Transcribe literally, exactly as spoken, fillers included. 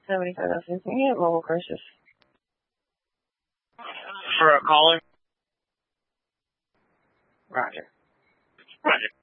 seventy-five thousand. Can you get mobile crisis? For a caller? Roger. Roger.